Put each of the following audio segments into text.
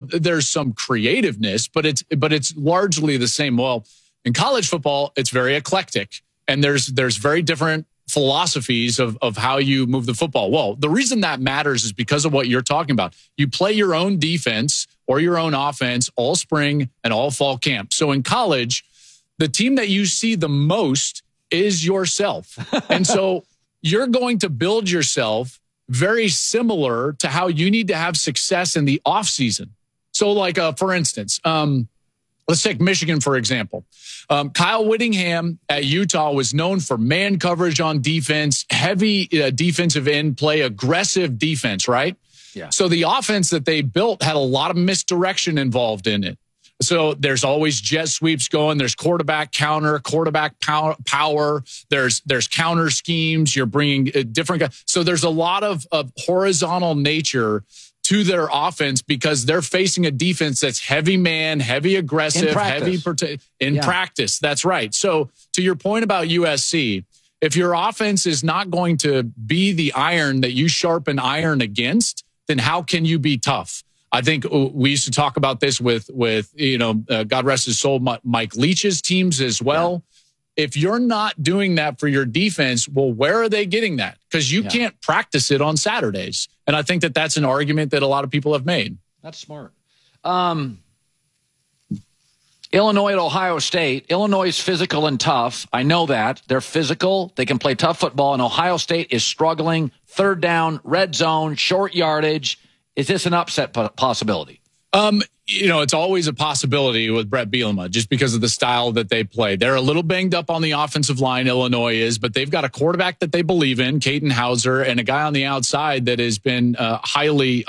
there's some creativeness, but it's largely the same. Well, in college football, it's very eclectic, and there's very different philosophies of how you move the football. Well, the reason that matters is because of what you're talking about. You play your own defense or your own offense all spring and all fall camp. So in college, the team that you see the most is yourself. And so you're going to build yourself very similar to how you need to have success in the offseason. So like, for instance, let's take Michigan, for example. Kyle Whittingham at Utah was known for man coverage on defense, heavy defensive end play, aggressive defense, right? Yeah. So the offense that they built had a lot of misdirection involved in it. So there's always jet sweeps going. There's quarterback counter, quarterback power. There's counter schemes. You're bringing different guys. So there's a lot of horizontal nature to their offense because they're facing a defense that's heavy man, heavy aggressive, heavy practice. That's right. So to your point about USC, if your offense is not going to be the iron that you sharpen iron against, then how can you be tough? I think we used to talk about this with God rest his soul, Mike Leach's teams as well. Yeah. If you're not doing that for your defense, well, where are they getting that? Because you can't practice it on Saturdays. And I think that that's an argument that a lot of people have made. That's smart. Illinois at Ohio State. Illinois is physical and tough. I know that. They're physical. They can play tough football. And Ohio State is struggling. Third down, red zone, short yardage. Is this an upset possibility? It's always a possibility with Brett Bielema just because of the style that they play. They're a little banged up on the offensive line, Illinois is, but they've got a quarterback that they believe in, Caden Hauser, and a guy on the outside that has been highly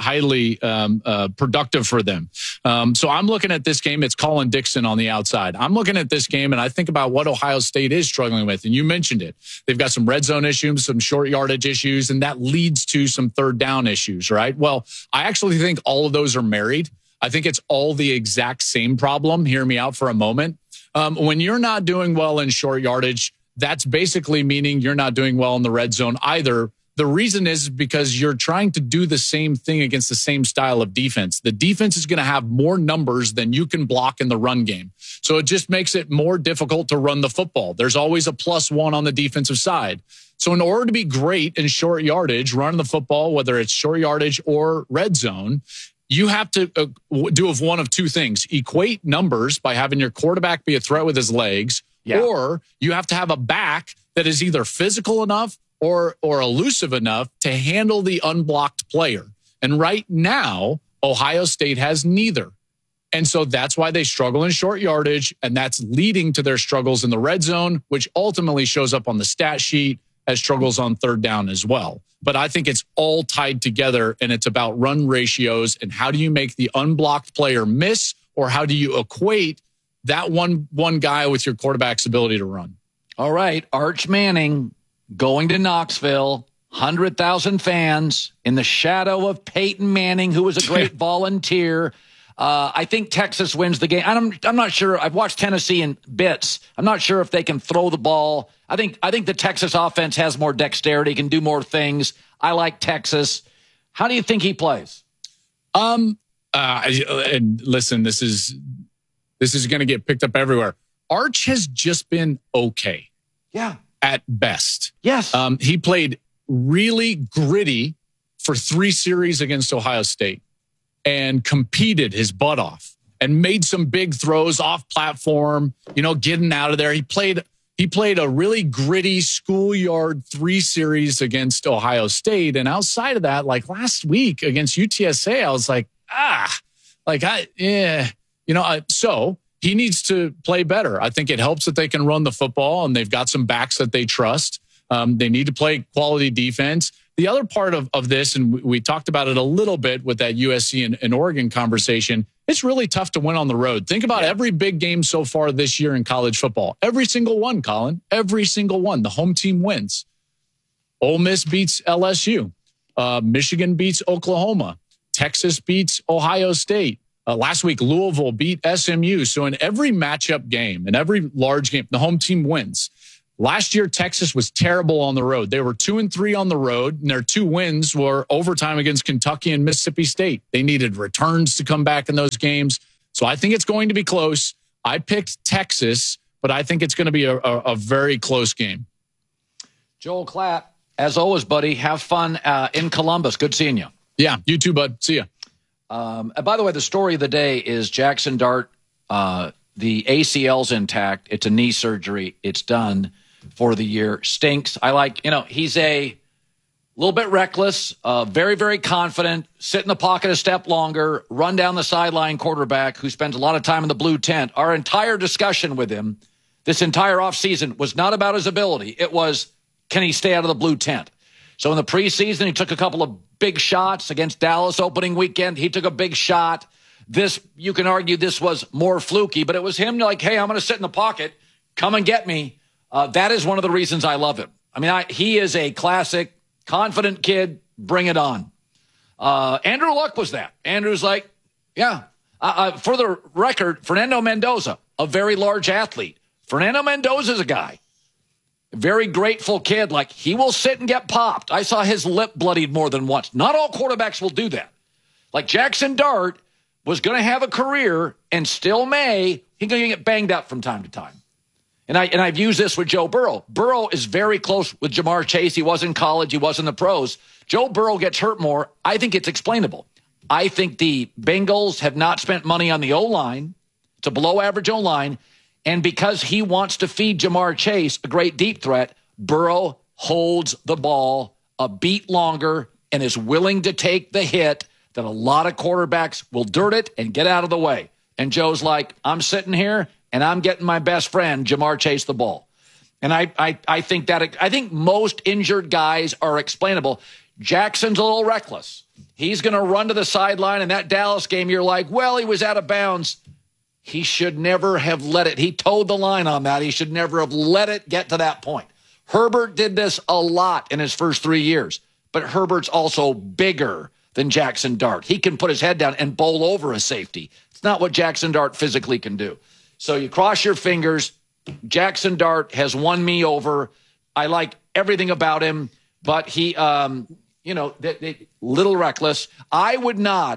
productive for them. So I'm looking at this game. It's Colin Dixon on the outside. I'm looking at this game, and I think about what Ohio State is struggling with, and you mentioned it. They've got some red zone issues, some short yardage issues, and that leads to some third down issues, right? Well, I actually think all of those are married. I think it's all the exact same problem. Hear me out for a moment. When you're not doing well in short yardage, that's basically meaning you're not doing well in the red zone either. The reason is because you're trying to do the same thing against the same style of defense. The defense is going to have more numbers than you can block in the run game. So it just makes it more difficult to run the football. There's always a +1 on the defensive side. So in order to be great in short yardage, running the football, whether it's short yardage or red zone, you have to do one of two things: equate numbers by having your quarterback be a threat with his legs, or you have to have a back that is either physical enough or elusive enough to handle the unblocked player. And right now, Ohio State has neither. And so that's why they struggle in short yardage, and that's leading to their struggles in the red zone, which ultimately shows up on the stat sheet as struggles on third down as well. But I think it's all tied together, and it's about run ratios and how do you make the unblocked player miss, or how do you equate that one guy with your quarterback's ability to run. All right, Arch Manning going to Knoxville, 100,000 fans in the shadow of Peyton Manning, who was a great volunteer. I think Texas wins the game. I'm not sure. I've watched Tennessee in bits. I'm not sure if they can throw the ball. I think the Texas offense has more dexterity, can do more things. I like Texas. How do you think he plays? And listen, this is going to get picked up everywhere. Arch has just been okay. Yeah. At best. Yes. He played really gritty for 3 series against Ohio State and competed his butt off and made some big throws off platform, getting out of there. He played a really gritty schoolyard 3 series against Ohio State. And outside of that, like last week against UTSA, I was like, so he needs to play better. I think it helps that they can run the football and they've got some backs that they trust. They need to play quality defense. The other part of this, and we talked about it a little bit with that USC and Oregon conversation, it's really tough to win on the road. Think about every big game so far this year in college football. Every single one, Colin. Every single one. The home team wins. Ole Miss beats LSU. Michigan beats Oklahoma. Texas beats Ohio State. Last week, Louisville beat SMU. So in every matchup game, in every large game, the home team wins. Last year, Texas was terrible on the road. They were 2-3 on the road, and their 2 wins were overtime against Kentucky and Mississippi State. They needed returns to come back in those games. So I think it's going to be close. I picked Texas, but I think it's going to be a very close game. Joel Klatt, as always, buddy, have fun in Columbus. Good seeing you. Yeah, you too, bud. See ya. By the way, the story of the day is Jackson Dart. The ACL's intact. It's a knee surgery. It's done for the year. Stinks. He's a little bit reckless, very, very confident, sit in the pocket a step longer, run down the sideline quarterback who spends a lot of time in the blue tent. Our entire discussion with him this entire offseason was not about his ability. It was, can he stay out of the blue tent? So in the preseason, he took a couple of big shots against Dallas opening weekend. He took a big shot. You can argue this was more fluky, but it was him like, hey, I'm going to sit in the pocket. Come and get me. That is one of the reasons I love him. He is a classic, confident kid. Bring it on. Andrew Luck was that. Andrew's like, yeah. For the record, Fernando Mendoza, a very large athlete. Fernando Mendoza's a guy. Very grateful kid. Like, he will sit and get popped. I saw his lip bloodied more than once. Not all quarterbacks will do that. Like Jackson Dart was going to have a career and still may. He's going to get banged up from time to time. And I've used this with Joe Burrow. Burrow is very close with Jamar Chase. He was in college. He was in the pros. Joe Burrow gets hurt more. I think it's explainable. I think the Bengals have not spent money on the O-line. It's a below-average O-line. And because he wants to feed Jamar Chase a great deep threat, Burrow holds the ball a beat longer and is willing to take the hit that a lot of quarterbacks will dirt it and get out of the way. And Joe's like, I'm sitting here, and I'm getting my best friend, Jamar Chase, the ball. And I think most injured guys are explainable. Jackson's a little reckless. He's going to run to the sideline. In that Dallas game, you're like, well, he was out of bounds. He should never have let it. He towed the line on that. He should never have let it get to that point. Herbert did this a lot in his first 3 years, but Herbert's also bigger than Jackson Dart. He can put his head down and bowl over a safety. It's not what Jackson Dart physically can do. So you cross your fingers. Jackson Dart has won me over. I like everything about him, but he, little reckless. I would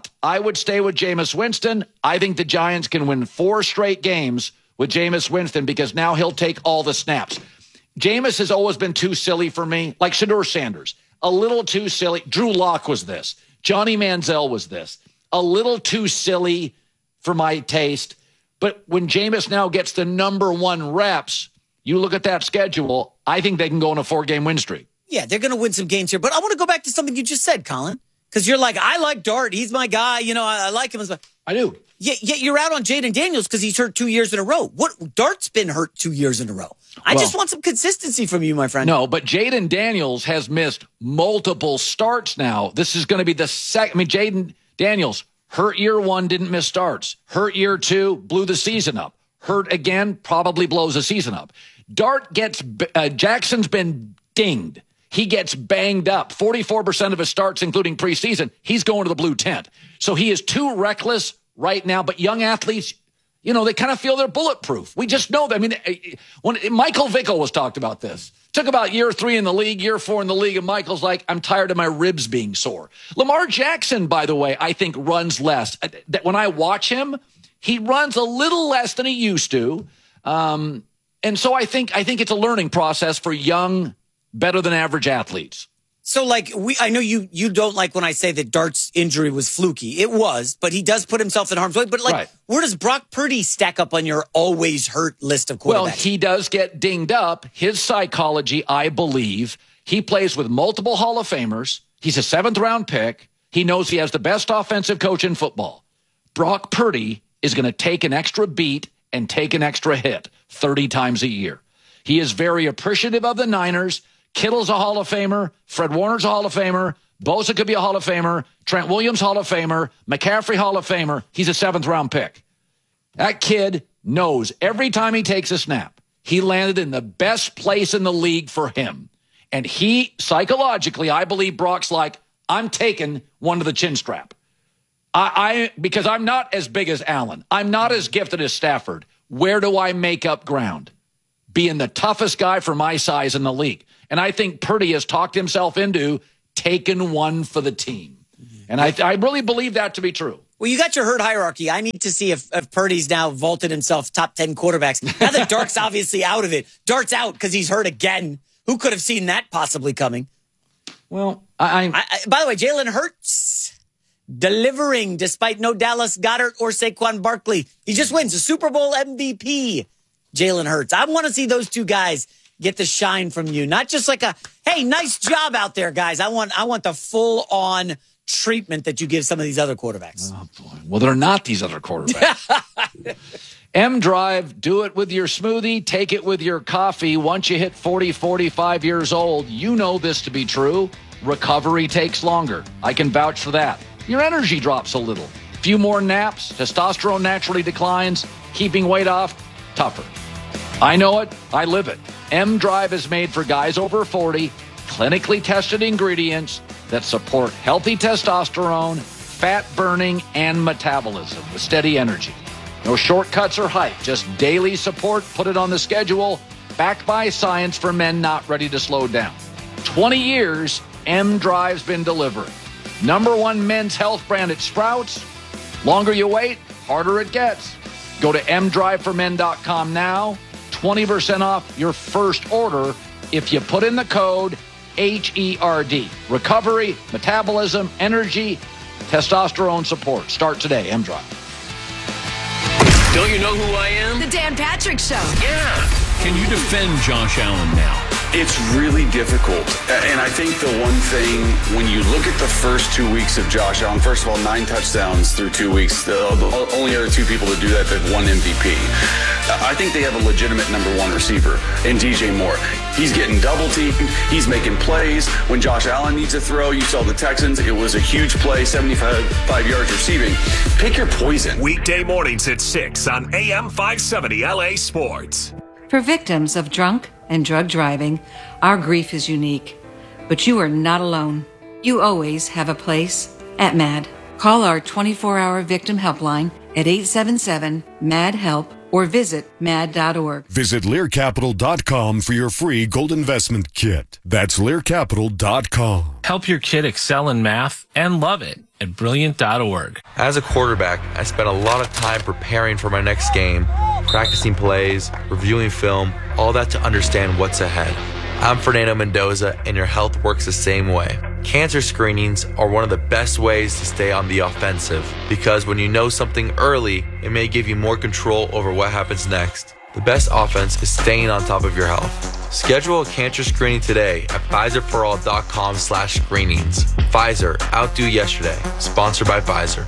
stay with Jameis Winston. I think the Giants can win 4 straight games with Jameis Winston because now he'll take all the snaps. Jameis has always been too silly for me, like Shedeur Sanders. A little too silly. Drew Lock was this. Johnny Manziel was this. A little too silly for my taste. But when Jameis now gets the number 1 reps, you look at that schedule, I think they can go on a 4-game win streak. Yeah, they're going to win some games here. But I want to go back to something you just said, Colin, because you're like, I like Dart. He's my guy. I like him. I do. Yet you're out on Jaden Daniels because he's hurt 2 years in a row. Dart's been hurt 2 years in a row. I just want some consistency from you, my friend. No, but Jaden Daniels has missed multiple starts now. This is going to be the second. Jaden Daniels, hurt year 1, didn't miss starts. Hurt year 2, blew the season up. Hurt again, probably blows the season up. Dart Jackson's been dinged. He gets banged up. 44% of his starts, including preseason, he's going to the blue tent. So he is too reckless right now. But young athletes, they kind of feel they're bulletproof. We just know that. When Michael Vick was talked about this. Took about year 3 in the league, year 4 in the league, and Michael's like, I'm tired of my ribs being sore. Lamar Jackson, by the way, I think runs less. When I watch him, he runs a little less than he used to. And so I think it's a learning process for young, better than average athletes. So, I know you don't like when I say that Dart's injury was fluky. It was, but he does put himself in harm's way. But, right. Where does Brock Purdy stack up on your always hurt list of quarterbacks? Well, he does get dinged up. His psychology, I believe, he plays with multiple Hall of Famers. He's a 7th-round pick. He knows he has the best offensive coach in football. Brock Purdy is going to take an extra beat and take an extra hit 30 times a year. He is very appreciative of the Niners. Kittle's a Hall of Famer. Fred Warner's a Hall of Famer. Bosa could be a Hall of Famer. Trent Williams, Hall of Famer. McCaffrey, Hall of Famer. He's a 7th-round pick. That kid knows every time he takes a snap, he landed in the best place in the league for him. And he, psychologically, I believe Brock's like, I'm taking one to the chin strap. Because I'm not as big as Allen. I'm not as gifted as Stafford. Where do I make up ground? being the toughest guy for my size in the league. And I think Purdy has talked himself into taking one for the team. And I really believe that to be true. Well, you got your hurt hierarchy. I need to see if Purdy's now vaulted himself top 10 quarterbacks. Now that Dart's obviously out of it. Dart's out because he's hurt again. Who could have seen that possibly coming? Well, by the way, Jalen Hurts delivering despite no Dallas Goedert or Saquon Barkley. He just wins a Super Bowl MVP. Jalen Hurts. I want to see those two guys get the shine from you. Not just like a, hey, nice job out there, guys. I want the full-on treatment that you give some of these other quarterbacks. Oh, boy. Well, they're not these other quarterbacks. M-Drive, do it with your smoothie, take it with your coffee. Once you hit 40, 45 years old, you know this to be true. Recovery takes longer. I can vouch for that. Your energy drops a little. Few more naps, testosterone naturally declines, keeping weight off, tougher. I know it, I live it. M-Drive is made for guys over 40, clinically tested ingredients that support healthy testosterone, fat burning, and metabolism with steady energy. No shortcuts or hype, just daily support, put it on the schedule, backed by science for men not ready to slow down. 20 years, M-Drive's been delivering. #1 men's health brand at Sprouts. Longer you wait, harder it gets. Go to mdriveformen.com now. 20% off your first order if you put in the code HERD. Recovery, metabolism, energy, testosterone support. Start today, M-Drive. Don't you know who I am? The Dan Patrick Show. Yeah. Can you defend Josh Allen now? It's really difficult. And I think the one thing, when you look at the first 2 weeks of Josh Allen, first of all, 9 touchdowns through 2 weeks. The only other 2 people to do that won MVP. I think they have a legitimate #1 receiver in DJ Moore. He's getting double teamed. He's making plays. When Josh Allen needs a throw, you saw the Texans. It was a huge play, 75 yards receiving. Pick your poison. Weekday mornings at 6 on AM 570 LA Sports. For victims of drunk and drug driving, our grief is unique. But you are not alone. You always have a place at MAD. Call our 24-hour victim helpline at 877-MAD-HELP or visit mad.org. Visit LearCapital.com for your free gold investment kit. That's LearCapital.com. Help your kid excel in math and love it at Brilliant.org. As a quarterback, I spent a lot of time preparing for my next game, practicing plays, reviewing film, all that to understand what's ahead. I'm Fernando Mendoza, and your health works the same way. Cancer screenings are one of the best ways to stay on the offensive, because when you know something early, it may give you more control over what happens next. The best offense is staying on top of your health. Schedule a cancer screening today at Pfizerforall.com/screenings. Pfizer, outdo yesterday. Sponsored by Pfizer.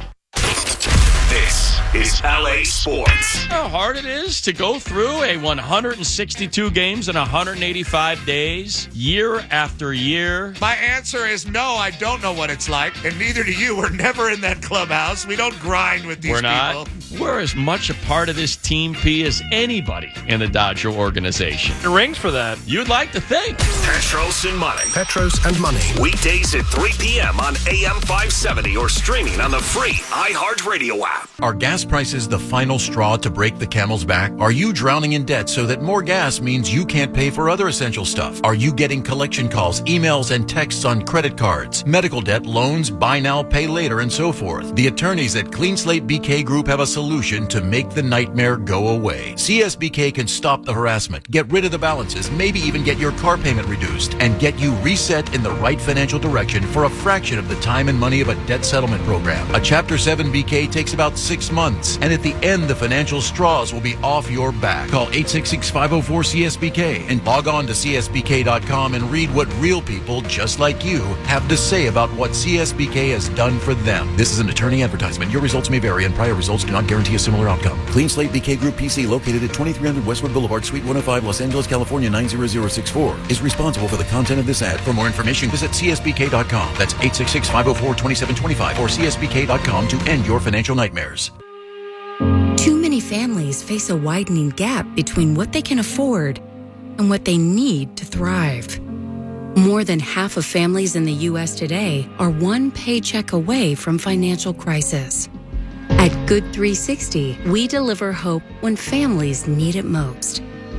This is LA Sports. How hard it is to go through a 162 games in 185 days, year after year. My answer is no, I don't know what it's like, and neither do you. We're never in that clubhouse. We don't grind with these We're not. people. We're as much a part of this Team P as anybody in the Dodger organization. The rings for that. You'd like to think. Petros and Money. Petros and Money. Weekdays at 3 p.m. on AM 570 or streaming on the free iHeartRadio app. Are gas prices the final straw to break the camel's back? Are you drowning in debt so that more gas means you can't pay for other essential stuff? Are you getting collection calls, emails, and texts on credit cards, medical debt, loans, buy now, pay later, and so forth? The attorneys at Clean Slate BK Group have a solution to make the nightmare go away. CSBK can stop the harassment, get rid of the balances, maybe even get your car payment reduced, and get you reset in the right financial direction for a fraction of the time and money of a debt settlement program. A Chapter 7 BK takes about 6 months, and at the end, the financial straws will be off your back. Call 866-504-CSBK and log on to CSBK.com and read what real people just like you have to say about what CSBK has done for them. This is an attorney advertisement. Your results may vary, and prior results do not guarantee a similar outcome. Clean Slate BK Group PC, located at 2300 Westwood Boulevard, Suite 105, Los Angeles, California 90064, is responsible for the content of this ad. For more information, visit CSBK.com. That's 866-504-2725 or CSBK.com to end your financial nightmares. Too many families face a widening gap between what they can afford and what they need to thrive. More than half of families in the U.S. today are one paycheck away from financial crisis. At Good 360, we deliver hope when families need it most.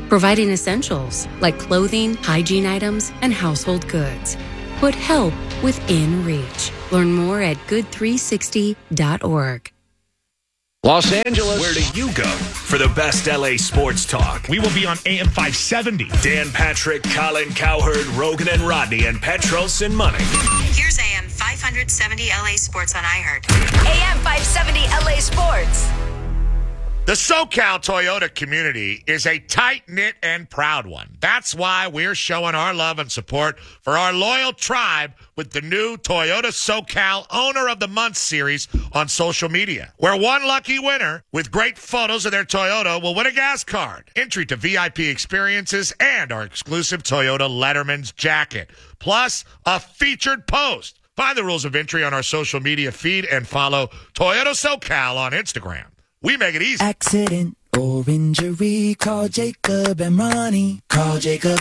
providing essentials like clothing, hygiene items, and household goods. Put help within reach. Learn more at good360.org. Los Angeles. Where do you go for the best LA sports talk? We will be on AM 570. Dan Patrick, Colin Cowherd, Rogan and Rodney, and Petros and Money. Here's AM 570 LA Sports on iHeart. AM 570 LA Sports. The SoCal Toyota community is a tight-knit and proud one. That's why we're showing our love and support for our loyal tribe with the new Toyota SoCal Owner of the Month series on social media, where one lucky winner with great photos of their Toyota will win a gas card, entry to VIP experiences, and our exclusive Toyota Letterman's jacket, plus a featured post. Find the rules of entry on our social media feed and follow Toyota SoCal on Instagram. We make it easy. Accident or injury, call Jacob and Ronnie. Call Jacob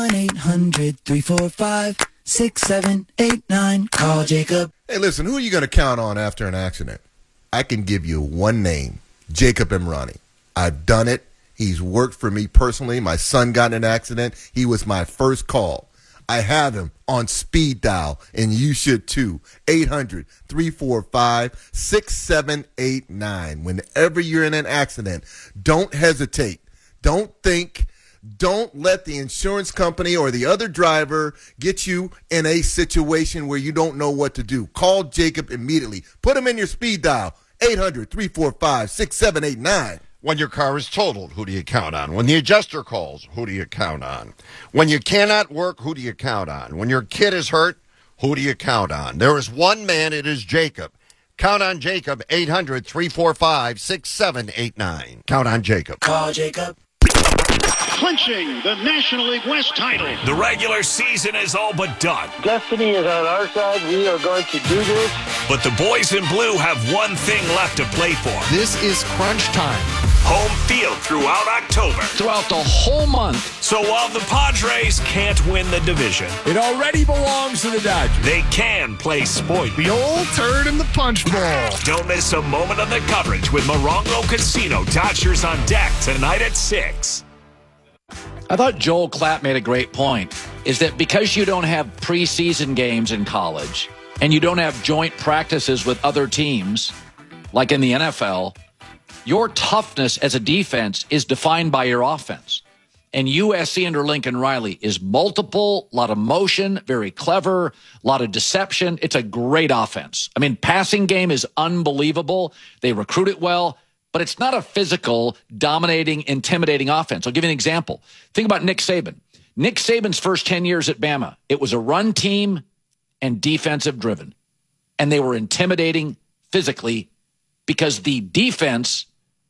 1-800-345-6789. Call Jacob. Hey, listen, who are you going to count on after an accident? I can give you one name, Jacob and Ronnie. I've done it. He's worked for me personally. My son got in an accident. He was my first call. I have him on speed dial, and you should too. 800-345-6789. Whenever you're in an accident, don't hesitate. Don't think. Don't let the insurance company or the other driver get you in a situation where you don't know what to do. Call Jacob immediately. Put him in your speed dial. 800-345-6789. When your car is totaled, who do you count on? When the adjuster calls, who do you count on? When you cannot work, who do you count on? When your kid is hurt, who do you count on? There is one man, it is Jacob. Count on Jacob, 800-345-6789. Count on Jacob. Call Jacob. Clinching the National League West title. The regular season is all but done. Destiny is on our side. We are going to do this. But the boys in blue have one thing left to play for. This is crunch time. Home field throughout October. Throughout the whole month. So while the Padres can't win the division, It already belongs to the Dodgers. they can play spoiler. The old turd in the punch bowl. Don't miss a moment of the coverage with Morongo Casino. Dodgers on deck tonight at 6. I thought Joel Klatt made a great point, is that because you don't have preseason games in college and you don't have joint practices with other teams, like in the NFL, your toughness as a defense is defined by your offense. And USC under Lincoln Riley is multiple, a lot of motion, very clever, a lot of deception. It's a great offense. I mean, passing game is unbelievable. They recruit it well. But it's not a physical, dominating, intimidating offense. I'll give you an example. Think about Nick Saban. Nick Saban's first 10 years at Bama, it was a run team and defensive driven. And they were intimidating physically because the defense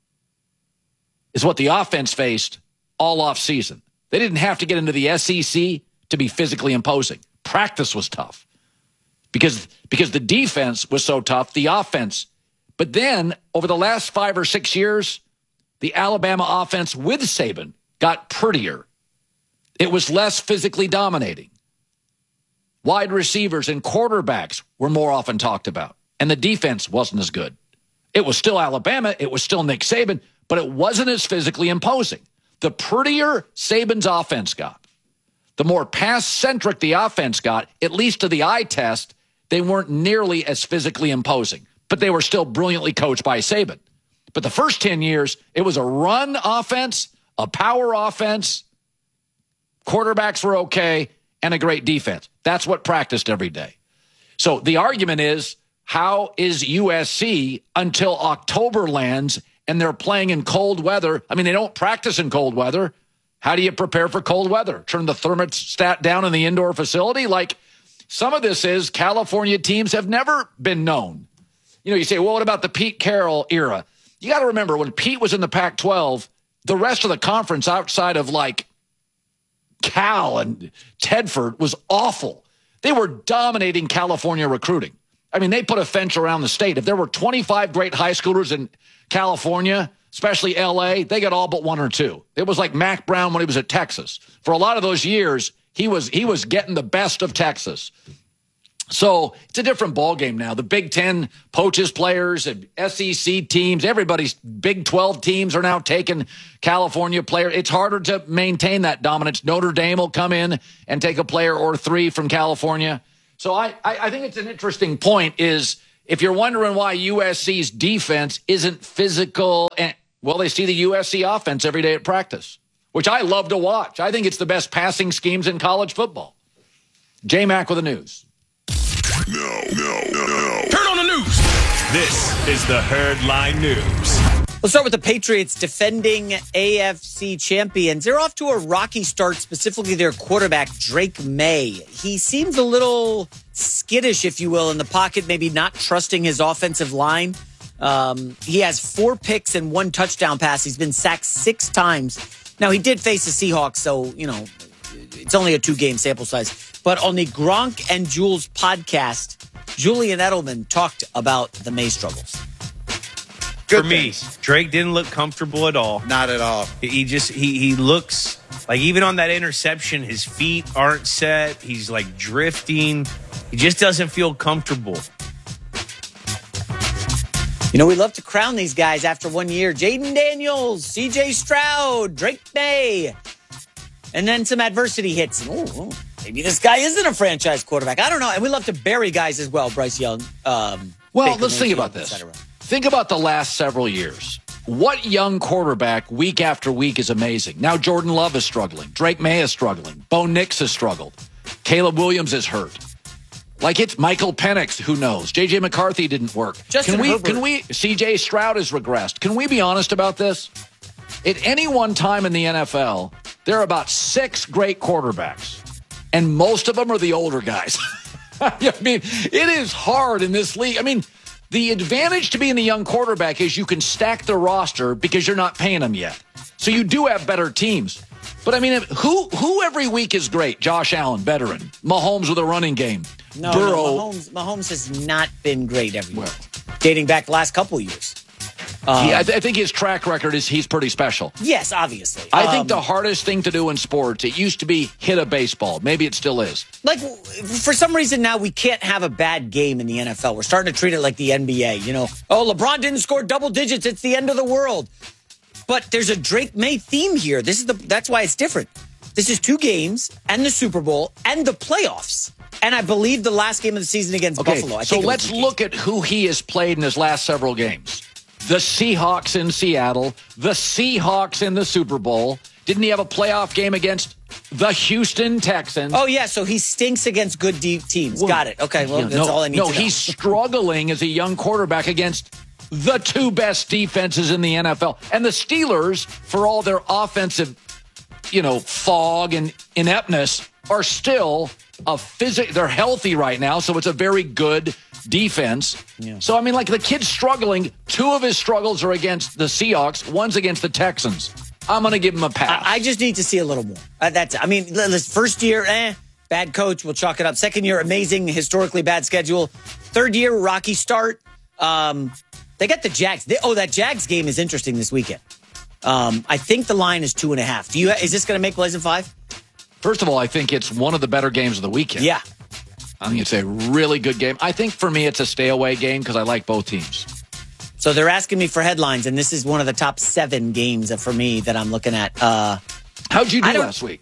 is what the offense faced all off season. They didn't have to get into the SEC to be physically imposing. Practice was tough because the defense was so tough, the offense. But then, over the last 5 or 6 years, the Alabama offense with Saban got prettier. It was less physically dominating. Wide receivers and quarterbacks were more often talked about, and the defense wasn't as good. It was still Alabama, it was still Nick Saban, but it wasn't as physically imposing. The prettier Saban's offense got, the more pass-centric the offense got, at least to the eye test, they weren't nearly as physically imposing. But they were still brilliantly coached by Saban. But the first 10 years, it was a run offense, a power offense, quarterbacks were okay, and a great defense. That's what practiced every day. So the argument is, how is USC until October lands and they're playing in cold weather? I mean, they don't practice in cold weather. How do you prepare for cold weather? Turn the thermostat down in the indoor facility? Like, some of this is California teams have never been known. You know, you say, well, what about the Pete Carroll era? You got to remember, when Pete was in the Pac-12, the rest of the conference outside of like Cal and Tedford was awful. They were dominating California recruiting. I mean, they put a fence around the state. If there were 25 great high schoolers in California, especially L.A., they got all but 1 or 2. It was like Mac Brown when he was at Texas. For a lot of those years, he was getting the best of Texas. So it's a different ballgame now. The Big Ten poaches players, and SEC teams, everybody's Big 12 teams are now taking California players. It's harder to maintain that dominance. Notre Dame will come in and take a player or three from California. So I think it's an interesting point is if you're wondering why USC's defense isn't physical, well, they see the USC offense every day at practice, which I love to watch. I think it's the best passing schemes in college football. J-Mac with the news. No. Turn on the news. This is the Herdline News. We'll start with the Patriots defending AFC champions. They're off to a rocky start, specifically their quarterback, Drake May. He seems a little skittish, if you will, in the pocket, maybe not trusting his offensive line. He has 4 picks and 1 touchdown pass. He's been sacked 6 times. Now, he did face the Seahawks, so, it's only a 2-game sample size. But on the Gronk and Jules podcast, Julian Edelman talked about the May struggles. For me, Drake didn't look comfortable at all. Not at all. He looks like even on that interception, his feet aren't set. He's like drifting. He just doesn't feel comfortable. We love to crown these guys after 1 year. Jaden Daniels, CJ Stroud, Drake May. And then some adversity hits. Ooh, maybe this guy isn't a franchise quarterback. I don't know. And we love to bury guys as well, Bryce Young. Well, let's think about this. Think about the last several years. What young quarterback week after week is amazing? Now Jordan Love is struggling. Drake May is struggling. Bo Nix has struggled. Caleb Williams is hurt. Like it's Michael Penix, who knows? J.J. McCarthy didn't work. CJ Stroud has regressed. Can we be honest about this? At any one time in the NFL, there are about 6 great quarterbacks, and most of them are the older guys. I mean, it is hard in this league. I mean, the advantage to being a young quarterback is you can stack the roster because you're not paying them yet. So you do have better teams. But, I mean, who every week is great? Josh Allen, veteran. Mahomes with a running game. No, Burrow. Mahomes has not been great every week, dating back the last couple of years. I think his track record is he's pretty special. Yes, obviously. I think the hardest thing to do in sports, it used to be hit a baseball. Maybe it still is. Like, for some reason now we can't have a bad game in the NFL. We're starting to treat it like the NBA. LeBron didn't score double digits. It's the end of the world. But there's a Drake May theme here. That's why it's different. This is 2 games and the Super Bowl and the playoffs. And I believe the last game of the season against Buffalo. So let's look at who he has played in his last several games. The Seahawks in Seattle, the Seahawks in the Super Bowl. Didn't he have a playoff game against the Houston Texans? Oh, yeah, so he stinks against good deep teams. Got it. Okay, well, that's all I need to know. No, he's struggling as a young quarterback against the 2 best defenses in the NFL. And the Steelers, for all their offensive, fog and ineptness, are still they're healthy right now, so it's a very good defense. Yeah. So, I mean, like the kid's struggling. 2 of his struggles are against the Seahawks. 1's against the Texans. I'm going to give him a pass. I just need to see a little more. First year, bad coach. We'll chalk it up. Second year, amazing, historically bad schedule. Third year, rocky start. They got the Jags. That Jags game is interesting this weekend. I think the line is 2.5. Is this going to make Pleasant 5? First of all, I think it's one of the better games of the weekend. Yeah. I think it's a really good game. I think for me, it's a stay-away game because I like both teams. So they're asking me for headlines, and this is one of the top 7 games for me that I'm looking at. How'd you do last week?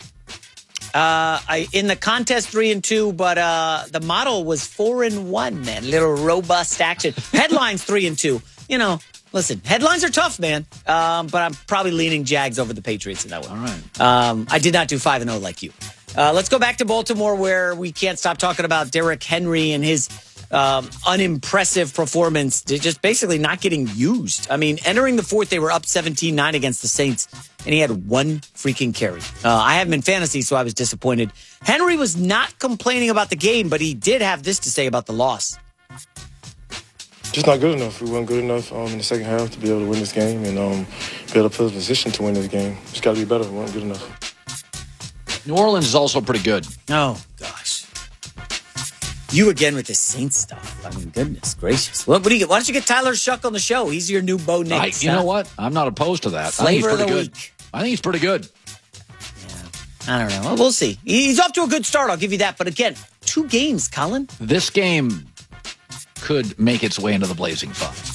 In the contest 3-2, but the model was 4-1, man. Little robust action. Headlines 3-2. Listen, headlines are tough, man. But I'm probably leaning Jags over the Patriots in that one. All right. I did not do 5-0 like you. Let's go back to Baltimore, where we can't stop talking about Derrick Henry and his unimpressive performance. They're just basically not getting used. I mean, entering the 4th, they were up 17-9 against the Saints, and he had 1 freaking carry. I have him in fantasy, so I was disappointed. Henry was not complaining about the game, but he did have this to say about the loss. Just not good enough. We weren't good enough in the second half to be able to win this game and be able to put us in position to win this game. Just got to be better. We weren't good enough. New Orleans is also pretty good. Oh, gosh. You again with this Saints stuff. I mean, goodness gracious. What do you get? Why don't you get Tyler Shuck on the show? He's your new Bo Nix. You know what? I'm not opposed to that. Flavor of the good. week. I think he's pretty good. Yeah. I don't know. Well, we'll see. He's off to a good start. I'll give you that. But again, 2 games, Colin. This game could make its way into the Blazing Five.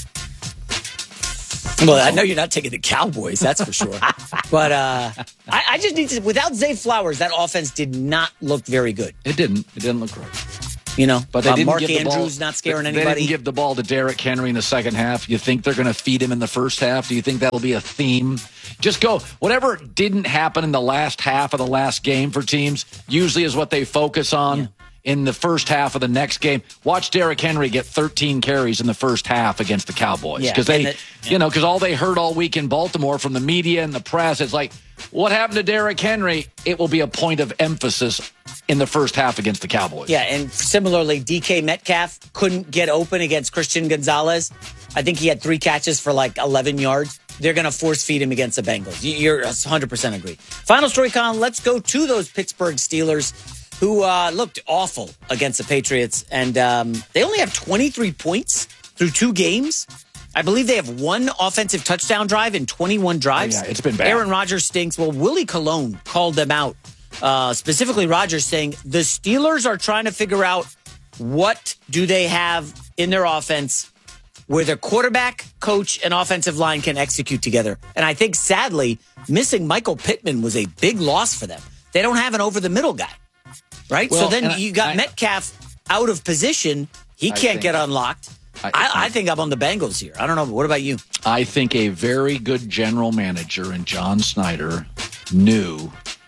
Well, I know you're not taking the Cowboys, that's for sure. But I just need to, without Zay Flowers, that offense did not look very good. It didn't look great. You know, but they didn't Mark give the Andrews ball, not scaring they anybody. They didn't give the ball to Derrick Henry in the second half. You think they're going to feed him in the first half? Do you think that'll be a theme? Just go. Whatever didn't happen in the last half of the last game for teams usually is what they focus on in the first half of the next game. Watch Derrick Henry get 13 carries in the first half against the Cowboys. Because because all they heard all week in Baltimore from the media and the press, it's like, what happened to Derrick Henry? It will be a point of emphasis in the first half against the Cowboys. Yeah, and similarly, DK Metcalf couldn't get open against Christian Gonzalez. I think he had 3 catches for like 11 yards. They're going to force feed him against the Bengals. You're 100% agree. Final story, Colin, let's go to those Pittsburgh Steelers who looked awful against the Patriots. And they only have 23 points through 2 games. I believe they have 1 offensive touchdown drive in 21 drives. Yeah, it's been bad. Aaron Rodgers stinks. Well, Willie Colon called them out. Specifically Rodgers saying the Steelers are trying to figure out what do they have in their offense where their quarterback, coach, and offensive line can execute together. And I think, sadly, missing Michael Pittman was a big loss for them. They don't have an over-the-middle guy, right? Well, so then you got Metcalf out of position. He can't get unlocked. I think I'm on the Bengals here. I don't know. But what about you? I think a very good general manager in John Snyder knew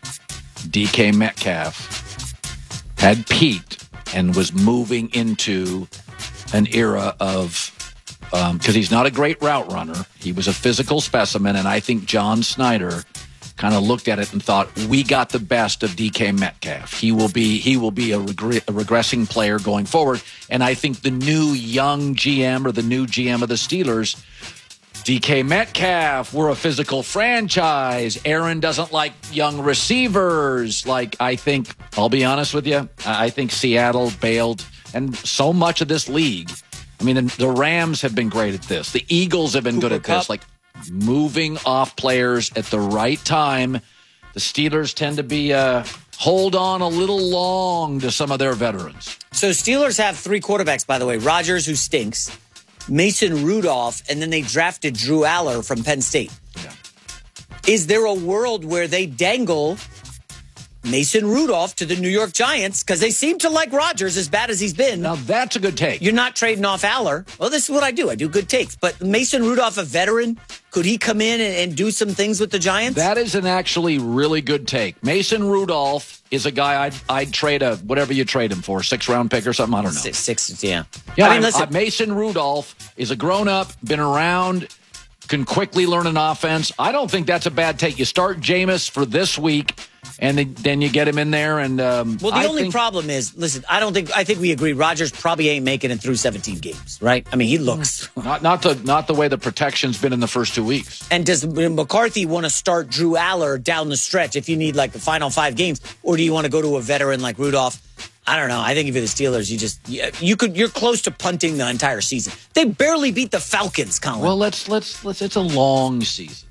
DK Metcalf had peaked and was moving into an era of, because he's not a great route runner. He was a physical specimen, and I think John Snyder kind of looked at it and thought, we got the best of DK Metcalf. He will be a regressing player going forward. And I think the new young GM or the new GM of the Steelers, DK Metcalf, we're a physical franchise. Aaron doesn't like young receivers. I think, I'll be honest with you, I think Seattle bailed. And so much of this league, I mean, the Rams have been great at this. The Eagles have been good at this. Moving off players at the right time. The Steelers tend to be hold on a little long to some of their veterans. So Steelers have 3 quarterbacks, by the way. Rodgers, who stinks, Mason Rudolph, and then they drafted Drew Aller from Penn State. Yeah. Is there a world where they dangle Mason Rudolph to the New York Giants because they seem to like Rodgers as bad as he's been? Now, that's a good take. You're not trading off Aller. Well, this is what I do. I do good takes. But Mason Rudolph, a veteran, could he come in and do some things with the Giants? That is an actually really good take. Mason Rudolph is a guy I'd trade whatever you trade him for, 6th-round pick or something. I don't know. Six, yeah. Yeah, I mean, listen. Mason Rudolph is a grown-up, been around, can quickly learn an offense. I don't think that's a bad take. You start Jameis for this week, and then you get him in there. And well, the only problem is, listen, I think we agree. Rodgers probably ain't making it through 17 games, right? I mean, he looks not the way the protection's been in the first 2 weeks. And does McCarthy want to start Drew Aller down the stretch if you need like the final 5 games, or do you want to go to a veteran like Rudolph? I don't know. I think if you're the Steelers, you're close to punting the entire season. They barely beat the Falcons, Colin. Well, let's. It's a long season.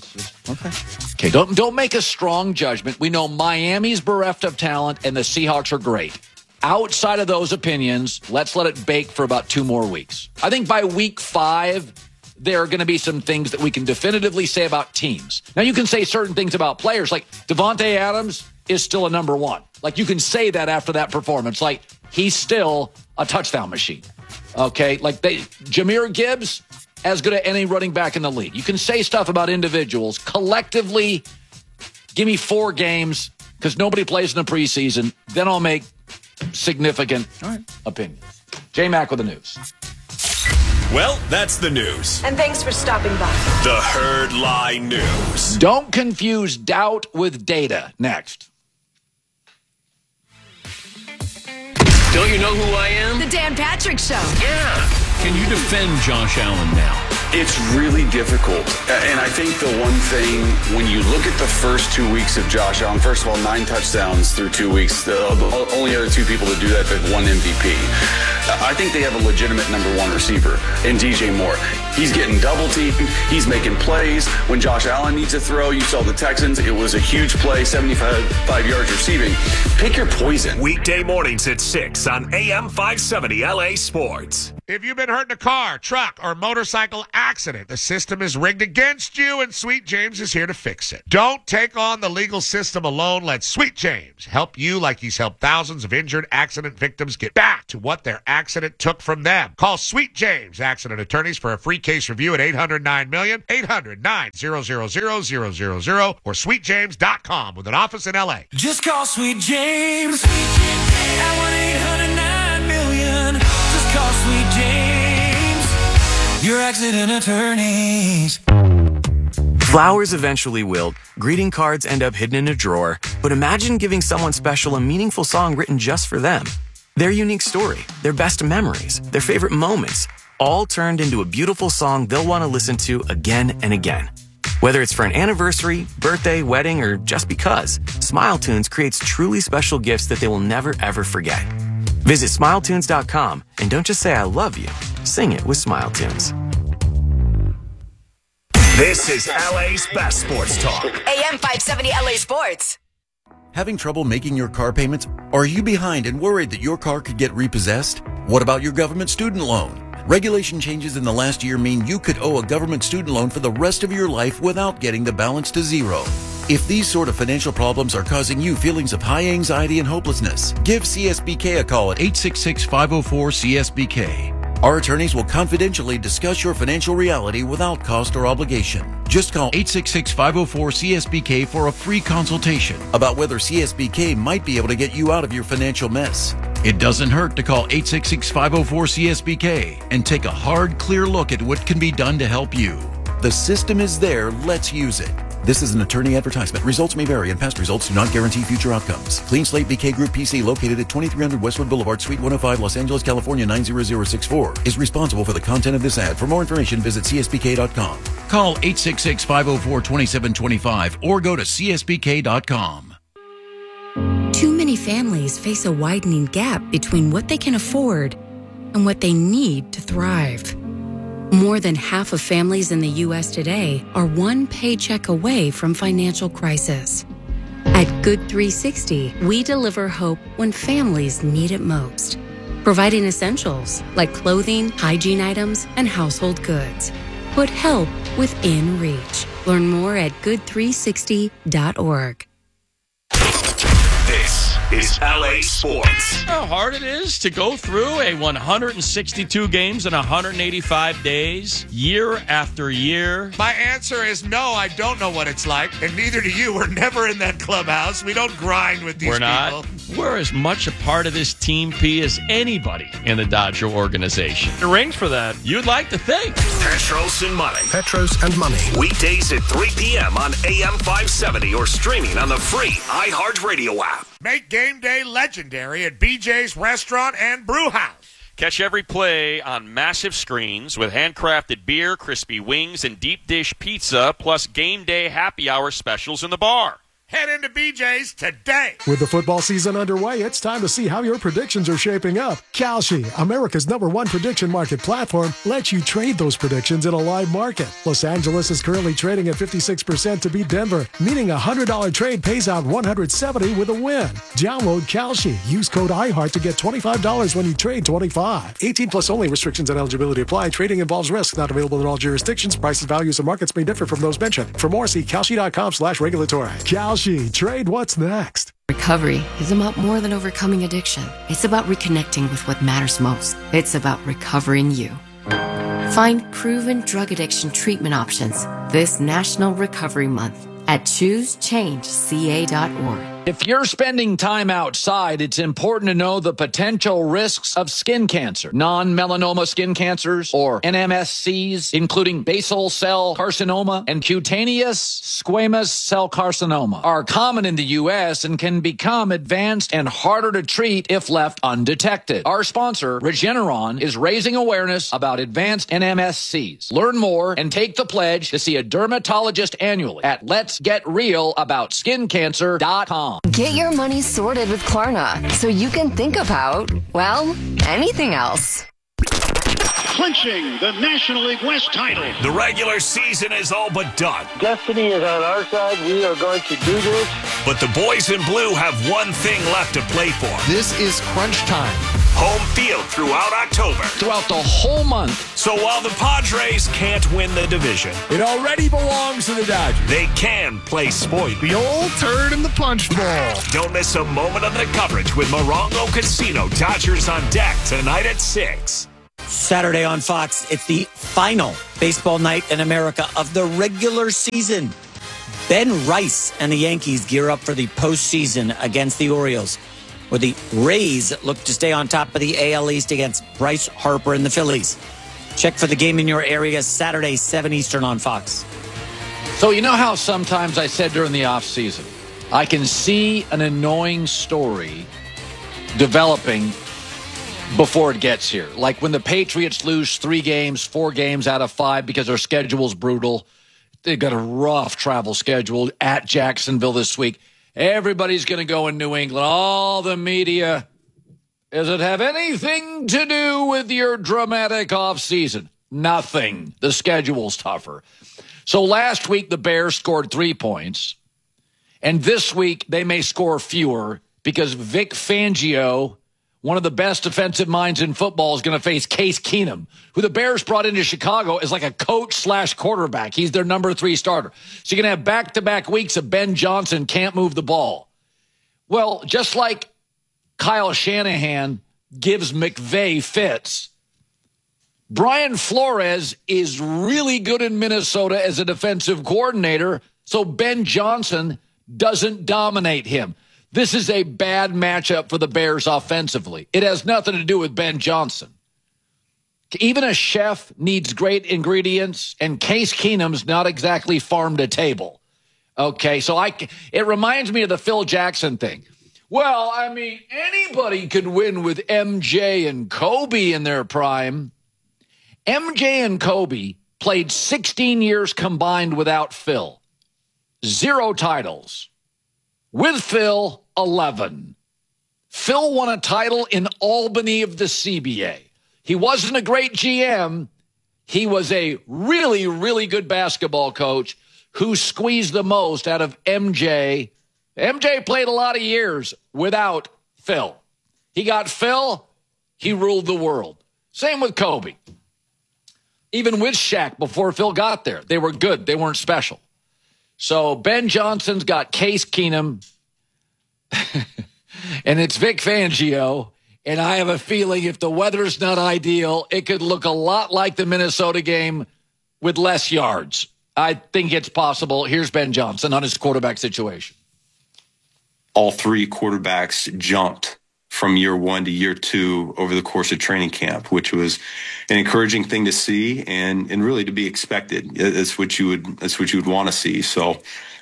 Okay. Don't make a strong judgment. We know Miami's bereft of talent, and the Seahawks are great. Outside of those opinions, let's let it bake for about 2 more weeks. I think by week 5, there are going to be some things that we can definitively say about teams. Now, you can say certain things about players, like Devontae Adams is still a number 1. Like, you can say that after that performance. Like, he's still a touchdown machine. Okay? Like, Jahmyr Gibbs, as good as any running back in the league. You can say stuff about individuals. Collectively, give me 4 games, because nobody plays in the preseason. Then I'll make significant opinions. J-Mac with the news. Well, that's the news. And thanks for stopping by. The Herd Lie News. Don't confuse doubt with data. Next. Don't you know who I am? The Dan Patrick Show. Yeah. Can you defend Josh Allen now? It's really difficult. And I think the one thing, when you look at the first 2 weeks of Josh Allen, first of all, 9 touchdowns through 2 weeks. The only other 2 people to do that won MVP. I think they have a legitimate number 1 receiver in DJ Moore. He's getting double teamed. He's making plays. When Josh Allen needs a throw, you saw the Texans. It was a huge play, 75 yards receiving. Pick your poison. Weekday mornings at 6 on AM 570 LA Sports. If you've been hurt in a car, truck, or motorcycle accident, the system is rigged against you, and Sweet James is here to fix it. Don't take on the legal system alone. Let Sweet James help you like he's helped thousands of injured accident victims get back to what their accident took from them. Call Sweet James Accident Attorneys for a free case review at 800-9-MILLION, 800-900-000, or sweetjames.com with an office in L.A. Just call Sweet James at 1-800-9-MILLION. Just call Sweet James, your accident attorneys. Flowers eventually wilt, greeting cards end up hidden in a drawer, but imagine giving someone special a meaningful song written just for them. Their unique story, their best memories, their favorite moments, all turned into a beautiful song they'll want to listen to again and again. Whether it's for an anniversary, birthday, wedding, or just because, SmileTunes creates truly special gifts that they will never ever forget. Visit SmileTunes.com and don't just say I love you, sing it with SmileTunes. This is LA's best sports talk. AM 570 LA Sports. Having trouble making your car payments? Are you behind and worried that your car could get repossessed? What about your government student loan? Regulation changes in the last year mean you could owe a government student loan for the rest of your life without getting the balance to zero. If these sort of financial problems are causing you feelings of high anxiety and hopelessness, give CSBK a call at 866-504-CSBK. Our attorneys will confidentially discuss your financial reality without cost or obligation. Just call 866-504-CSBK for a free consultation about whether CSBK might be able to get you out of your financial mess. It doesn't hurt to call 866-504-CSBK and take a hard, clear look at what can be done to help you. The system is there. Let's use it. This is an attorney advertisement. Results may vary, and past results do not guarantee future outcomes. Clean Slate BK Group PC, located at 2300 Westwood Boulevard, Suite 105, Los Angeles, California 90064, is responsible for the content of this ad. For more information, visit csbk.com. Call 866-504-2725 or go to csbk.com. Too many families face a widening gap between what they can afford and what they need to thrive. More than half of families in the U.S. today are one paycheck away from financial crisis. At Good 360, we deliver hope when families need it most, providing essentials like clothing, hygiene items, and household goods. Put help within reach. Learn more at good360.org. This is LA Sports. How hard it is to go through a 162 games in 185 days, year after year. My answer is no, I don't know what it's like, and neither do you. We're never in that clubhouse. We don't grind with these We're not. people. We're as much a part of this Team P as anybody in the Dodger organization. It rings for that. You'd like to think. Petros and Money. Petros and Money. Weekdays at 3 p.m. on AM 570 or streaming on the free iHeartRadio app. Make game day legendary at BJ's Restaurant and Brew House. Catch every play on massive screens with handcrafted beer, crispy wings, and deep dish pizza, plus game day happy hour specials in the bar. Head into BJ's today. With the football season underway, it's time to see how your predictions are shaping up. Kalshi, America's #1 prediction market platform, lets you trade those predictions in a live market. Los Angeles is currently trading at 56% to beat Denver, meaning a $100 trade pays out $170 with a win. Download Kalshi. Use code iHeart to get $25 when you trade 25. 18 plus only. Restrictions and eligibility apply. Trading involves risk. Not available in all jurisdictions. Prices, values, and markets may differ from those mentioned. For more, see Kalshi.com/regulatory. Kalshi. Trade what's next. Recovery is about more than overcoming addiction. It's about reconnecting with what matters most. It's about recovering you. Find proven drug addiction treatment options this National Recovery Month at ChooseChangeCA.org. If you're spending time outside, it's important to know the potential risks of skin cancer. Non-melanoma skin cancers, or NMSCs, including basal cell carcinoma and cutaneous squamous cell carcinoma, are common in the U.S. and can become advanced and harder to treat if left undetected. Our sponsor, Regeneron, is raising awareness about advanced NMSCs. Learn more and take the pledge to see a dermatologist annually at letsgetrealaboutSkinCancer.com. Get your money sorted with Klarna so you can think about, well, anything else. clinching the National League West title. The regular season is all but done. Destiny is on our side. We are going to do this. But the boys in blue have one thing left to play for. This is crunch time. Home field throughout October. Throughout the whole month. So while the Padres can't win the division, It already belongs to the Dodgers. they can play spoiler. The old turd in the punch bowl. Don't miss a moment of the coverage with Morongo Casino. Dodgers on deck tonight at 6. Saturday on Fox, it's the final baseball night in America of the regular season. Ben Rice and the Yankees gear up for the postseason against the Orioles, where the Rays look to stay on top of the AL East against Bryce Harper and the Phillies. Check for the game in your area Saturday, 7 Eastern on Fox. So you know how sometimes I said during the offseason, I can see an annoying story developing before it gets here. Like when the Patriots lose 4 games out of 5 because their schedule's brutal. They've got a rough travel schedule at Jacksonville this week. Everybody's going to go in New England. All the media. Does it have anything to do with your dramatic offseason? Nothing. The schedule's tougher. So last week, the Bears scored 3 points. And this week, they may score fewer because Vic Fangio, one of the best defensive minds in football, is going to face Case Keenum, who the Bears brought into Chicago as like a coach/quarterback. He's their number 3 starter. So you're going to have back-to-back weeks of Ben Johnson can't move the ball. Well, just like Kyle Shanahan gives McVay fits, Brian Flores is really good in Minnesota as a defensive coordinator, so Ben Johnson doesn't dominate him. This is a bad matchup for the Bears offensively. It has nothing to do with Ben Johnson. Even a chef needs great ingredients, and Case Keenum's not exactly farm to table. Okay, so it reminds me of the Phil Jackson thing. Well, I mean, anybody could win with MJ and Kobe in their prime. MJ and Kobe played 16 years combined without Phil. 0 titles. With Phil, 11. Phil won a title in Albany of the CBA. He wasn't a great GM. He was a really, really good basketball coach who squeezed the most out of MJ. MJ played a lot of years without Phil. He got Phil, he ruled the world. Same with Kobe. Even with Shaq before Phil got there, they were good. They weren't special. So Ben Johnson's got Case Keenum, and it's Vic Fangio. And I have a feeling if the weather's not ideal, it could look a lot like the Minnesota game with less yards. I think it's possible. Here's Ben Johnson on his quarterback situation. All 3 quarterbacks jumped from year 1 to year 2 over the course of training camp, which was an encouraging thing to see and really to be expected. That's what you would want to see. So,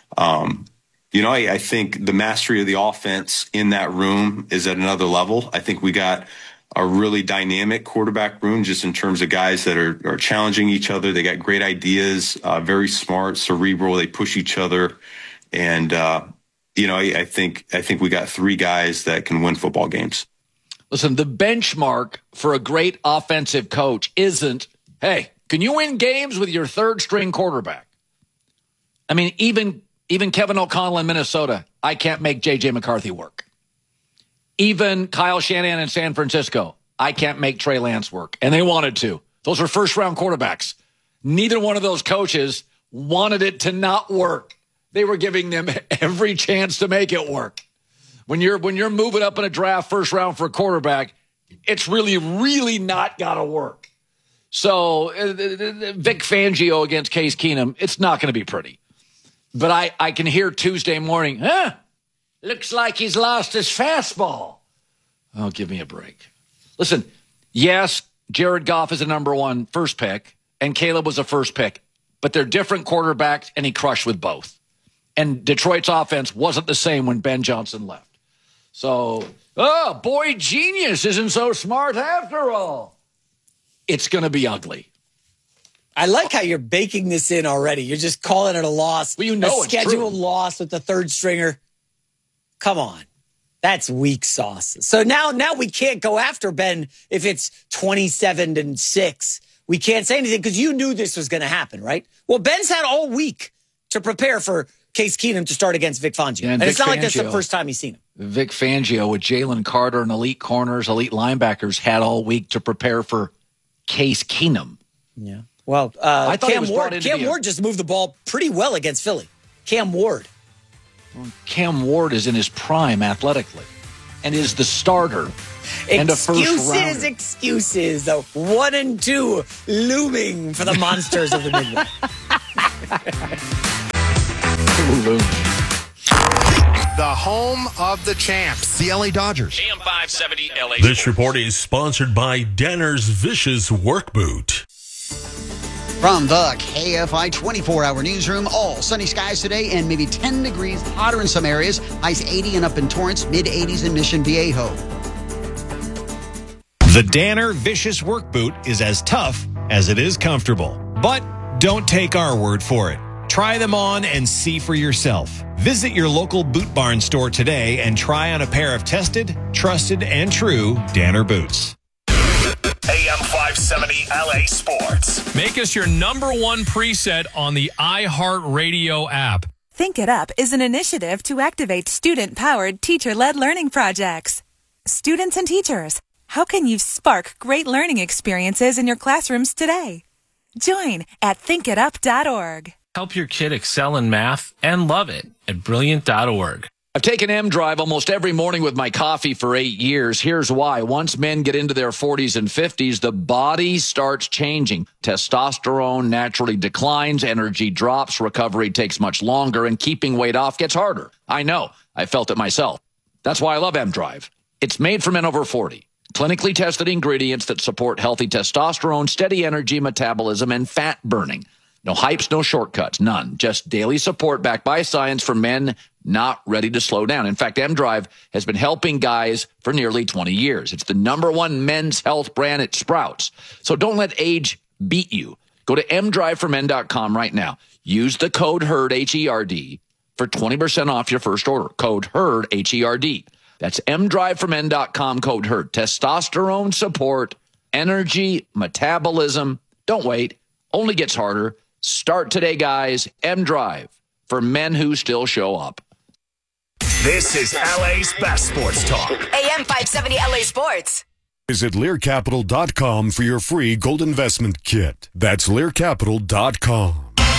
I think the mastery of the offense in that room is at another level. I think we got a really dynamic quarterback room just in terms of guys that are challenging each other. They got great ideas, very smart, cerebral. They push each other. And, I think we got 3 guys that can win football games. Listen, the benchmark for a great offensive coach isn't, hey, can you win games with your 3rd-string quarterback? I mean, even Kevin O'Connell in Minnesota, I can't make J.J. McCarthy work. Even Kyle Shanahan in San Francisco, I can't make Trey Lance work. And they wanted to. Those were first-round quarterbacks. Neither one of those coaches wanted it to not work. They were giving them every chance to make it work. When you're moving up in a draft first round for a quarterback, it's really, really not got to work. So Vic Fangio against Case Keenum, it's not going to be pretty. But I can hear Tuesday morning, looks like he's lost his fastball. Oh, give me a break. Listen, yes, Jared Goff is a number 1 first pick, and Caleb was a first pick. But they're different quarterbacks, and he crushed with both. And Detroit's offense wasn't the same when Ben Johnson left. So, boy, genius isn't so smart after all. It's going to be ugly. I like how you're baking this in already. You're just calling it a loss. Well, you know a scheduled loss with the 3rd stringer. Come on. That's weak sauce. So now we can't go after Ben if it's 27-6. We can't say anything because you knew this was going to happen, right? Well, Ben's had all week to prepare for Case Keenum to start against Vic Fangio. And it's not like that's the first time he's seen him. Vic Fangio with Jalen Carter and elite corners, elite linebackers had all week to prepare for Case Keenum. Yeah. Well, I thought Cam Ward just moved the ball pretty well against Philly. Cam Ward. Cam Ward is in his prime athletically and is the starter and a first rounder. Excuses, though. 1 and 2 looming for the monsters of the Midwest. The home of the champs, the LA Dodgers. AM 570 LA. This report is sponsored by Danner's Vicious Work Boot. From the KFI 24-hour newsroom, all sunny skies today and maybe 10 degrees hotter in some areas. Highs 80 and up in Torrance, mid-80s in Mission Viejo. The Danner Vicious Work Boot is as tough as it is comfortable. But don't take our word for it. Try them on and see for yourself. Visit your local Boot Barn store today and try on a pair of tested, trusted, and true Danner boots. AM 570 LA Sports. Make us your #1 preset on the iHeartRadio app. Think It Up is an initiative to activate student-powered, teacher-led learning projects. Students and teachers, how can you spark great learning experiences in your classrooms today? Join at thinkitup.org. Help your kid excel in math and love it at brilliant.org. I've taken M-Drive almost every morning with my coffee for 8 years. Here's why. Once men get into their 40s and 50s, the body starts changing. Testosterone naturally declines, energy drops, recovery takes much longer, and keeping weight off gets harder. I know. I felt it myself. That's why I love M-Drive. It's made for men over 40. Clinically tested ingredients that support healthy testosterone, steady energy, metabolism, and fat burning. No hypes, no shortcuts, none. Just daily support backed by science for men not ready to slow down. In fact, M-Drive has been helping guys for nearly 20 years. It's the #1 men's health brand at Sprouts. So don't let age beat you. Go to mdriveformen.com right now. Use the code HERD, H-E-R-D, for 20% off your first order. Code HERD, H-E-R-D. That's mdriveformen.com, code HERD. Testosterone support, energy, metabolism. Don't wait. Only gets harder. Start today, guys. M-Drive for men who still show up. This is LA's best sports talk. AM 570 LA Sports. Visit LearCapital.com for your free gold investment kit. That's LearCapital.com.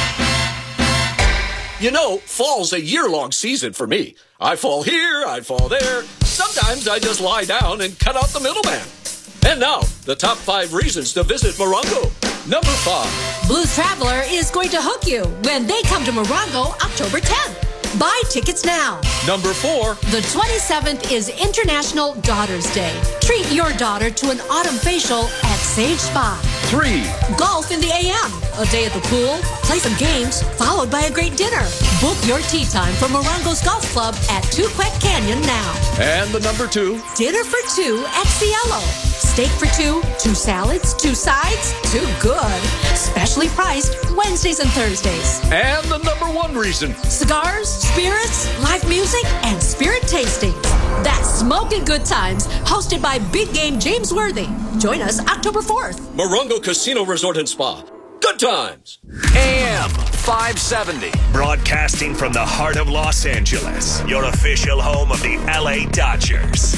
You know, fall's a year-long season for me. I fall here, I fall there. Sometimes I just lie down and cut out the middleman. And now, the top 5 reasons to visit Morongo. Number 5. Blues Traveler is going to hook you when they come to Morongo October 10th. Buy tickets now. Number 4. The 27th is International Daughter's Day. Treat your daughter to an autumn facial at Sage Spa. 3. Golf in the AM. A day at the pool, play some games, followed by a great dinner. Book your tea time for Morongo's Golf Club at Tuquet Canyon now. And the number 2. Dinner for 2 at Cielo. Steak for 2, 2 salads, 2 sides, 2 good. Specially priced Wednesdays and Thursdays. And the number 1 reason. Cigars, spirits, live music, and spirit tastings. That's Smoking Good Times, hosted by Big Game James Worthy. Join us October 4th. Morongo Casino Resort and Spa. Good times. AM 570. Broadcasting from the heart of Los Angeles. Your official home of the LA Dodgers.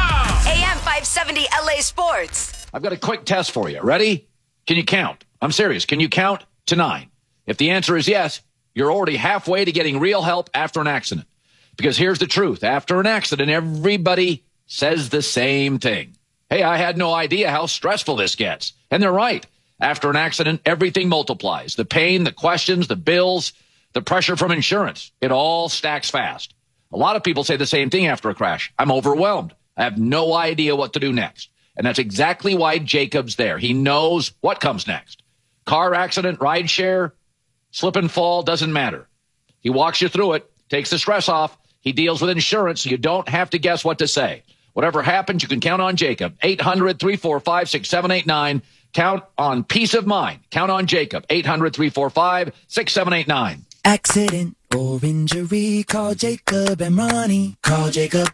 AM 570 LA Sports. I've got a quick test for you. Ready? Can you count? I'm serious. Can you count to 9? If the answer is yes, you're already halfway to getting real help after an accident. Because here's the truth. After an accident, everybody says the same thing. Hey, I had no idea how stressful this gets. And they're right. After an accident, everything multiplies. The pain, the questions, the bills, the pressure from insurance. It all stacks fast. A lot of people say the same thing after a crash. I'm overwhelmed. I have no idea what to do next. And that's exactly why Jacob's there. He knows what comes next. Car accident, ride share, slip and fall, doesn't matter. He walks you through it, takes the stress off. He deals with insurance, so you don't have to guess what to say. Whatever happens, you can count on Jacob. 800-345-6789. Count on peace of mind. Count on Jacob. 800-345-6789. Accident, For injury, call Jacob and Ronnie. Call Jacob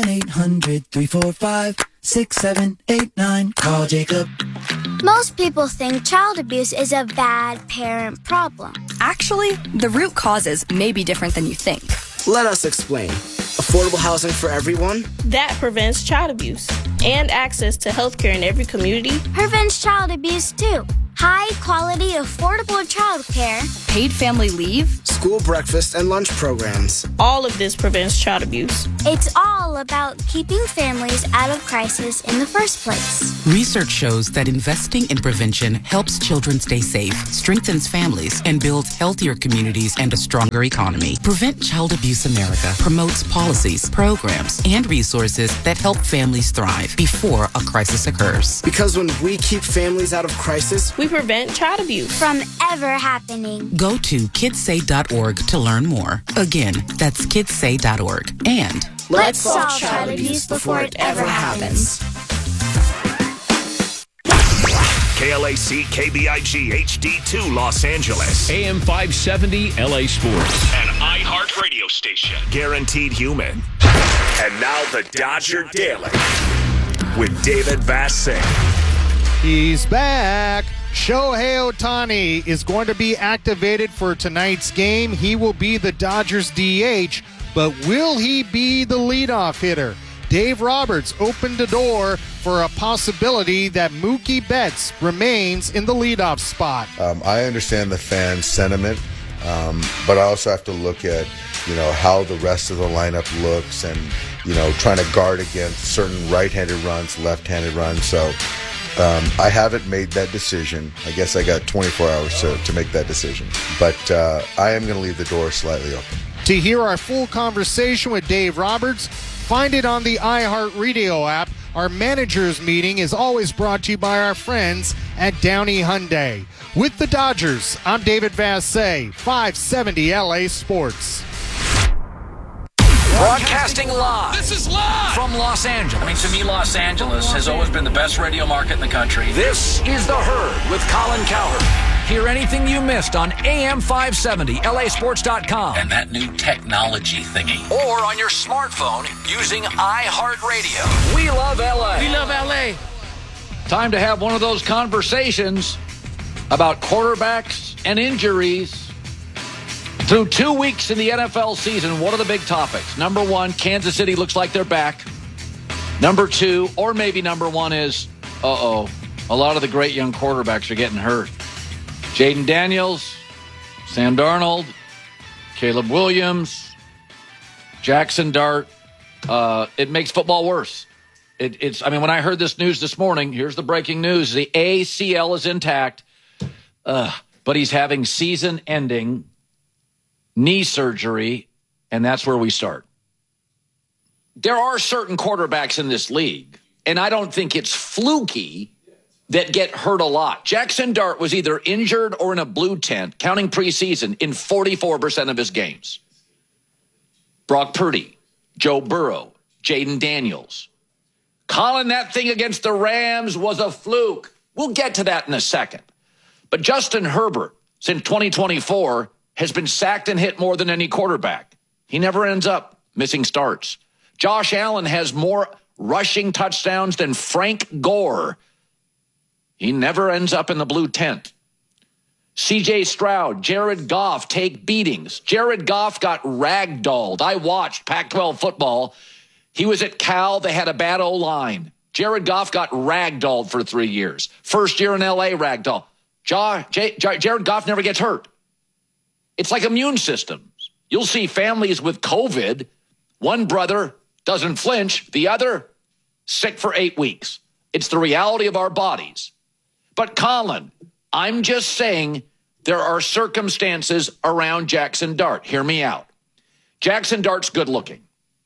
1-800-345-6789. Call Jacob. Most people think child abuse is a bad parent problem. Actually, the root causes may be different than you think. Let us explain. Affordable housing for everyone? That prevents child abuse. And access to healthcare in every community. Prevents child abuse too. High quality, affordable childcare. Paid family leave. School breakfast and lunch programs. All of this prevents child abuse. It's all about keeping families out of crisis in the first place. Research shows that investing in prevention helps children stay safe, strengthens families, and builds healthier communities and a stronger economy. Prevent Child Abuse America promotes policies, programs, and resources that help families thrive before a crisis occurs. Because when we keep families out of crisis, we prevent child abuse from ever happening. Go to kidssay.org to learn more. Again, that's kidssay.org. And let's solve child abuse before it ever happens. KLAC KBIG HD2 Los Angeles. AM 570 LA Sports. An iHeart radio station. Guaranteed human. And now the Dodger Daily with David Vassegh. He's back. Shohei Ohtani is going to be activated for tonight's game. He will be the Dodgers DH, but will he be the leadoff hitter? Dave Roberts opened the door for a possibility that Mookie Betts remains in the leadoff spot. I understand the fan sentiment, but I also have to look at, how the rest of the lineup looks and, trying to guard against certain right-handed runs, left-handed runs. So I haven't made that decision. I guess I got 24 hours to make that decision. But I am going to leave the door slightly open. To hear our full conversation with Dave Roberts, find it on the iHeart Radio app. Our managers meeting is always brought to you by our friends at Downey Hyundai. With the Dodgers, I'm David Vassegh, 570 LA Sports. Broadcasting live. This is live from Los Angeles. To me, Los Angeles has always been the best radio market in the country. This is The Herd with Colin Cowherd. Hear anything you missed on AM 570, LASports.com. And that new technology thingy. Or on your smartphone using iHeartRadio. We love LA. We love LA. Time to have one of those conversations about quarterbacks and injuries. Through 2 weeks in the NFL season, what are the big topics? Number one, Kansas City looks like they're back. Number two, or maybe number one is, a lot of the great young quarterbacks are getting hurt. Jaden Daniels, Sam Darnold, Caleb Williams, Jackson Dart. It makes football worse. When I heard this news this morning, here's the breaking news. The ACL is intact, but he's having season-ending knee surgery, and that's where we start. There are certain quarterbacks in this league, and I don't think it's fluky, that get hurt a lot. Jackson Dart was either injured or in a blue tent, counting preseason, in 44% of his games. Brock Purdy, Joe Burrow, Jaden Daniels. Colin, that thing against the Rams was a fluke. We'll get to that in a second. But Justin Herbert, since 2024, has been sacked and hit more than any quarterback. He never ends up missing starts. Josh Allen has more rushing touchdowns than Frank Gore. He never ends up in the blue tent. C.J. Stroud, Jared Goff take beatings. Jared Goff got ragdolled. I watched Pac-12 football. He was at Cal. They had a bad O-line. Jared Goff got ragdolled for 3 years. First year in L.A., ragdoll. Jared Goff never gets hurt. It's like immune systems. You'll see families with COVID. One brother doesn't flinch. The other, sick for 8 weeks. It's the reality of our bodies. But Colin, I'm just saying there are circumstances around Jackson Dart. Hear me out. Jackson Dart's good looking.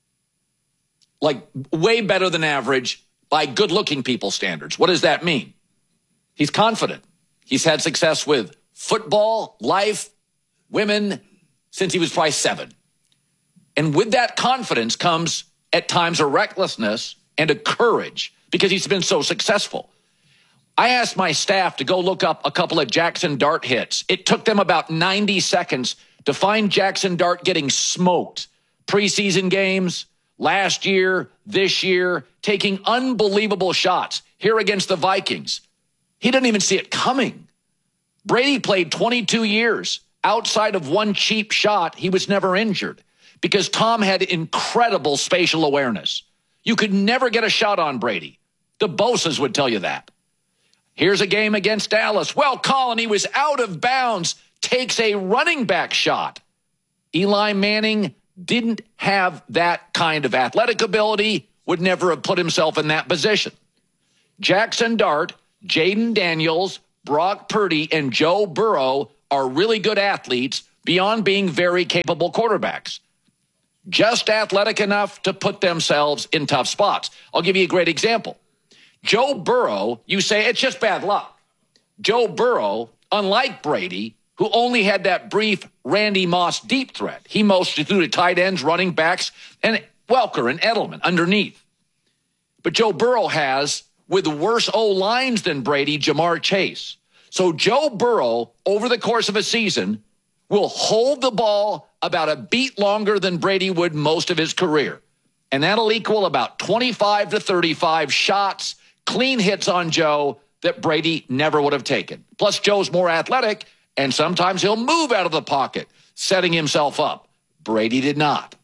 Like way better than average by good looking people standards. What does that mean? He's confident. He's had success with football, life, women since he was probably 7. And with that confidence comes at times a recklessness and a courage because he's been so successful. I asked my staff to go look up a couple of Jackson Dart hits. It took them about 90 seconds To find Jackson Dart getting smoked preseason games, last year, this year, taking unbelievable shots here against the Vikings. He didn't even see it coming. Brady played 22 years. Outside of one cheap shot, he was never injured because Tom had incredible spatial awareness. You could never get a shot on Brady. The Bosas would tell you that. Here's a game against Dallas. Well, Colin, he was out of bounds, takes a running back shot. Eli Manning didn't have that kind of athletic ability, would never have put himself in that position. Jackson Dart, Jaden Daniels, Brock Purdy, and Joe Burrow are really good athletes beyond being very capable quarterbacks. Just athletic enough to put themselves in tough spots. I'll give you a great example. Joe Burrow, you say it's just bad luck. Joe Burrow, unlike Brady, who only had that brief Randy Moss deep threat, he mostly threw to tight ends, running backs, and Welker and Edelman underneath. But Joe Burrow has, with worse O-lines than Brady, Jamar Chase. So Joe Burrow, over the course of a season, will hold the ball about a beat longer than Brady would most of his career. And that'll equal about 25 to 35 shots, clean hits on Joe that Brady never would have taken. Plus, Joe's more athletic, and sometimes he'll move out of the pocket, setting himself up. Brady did not.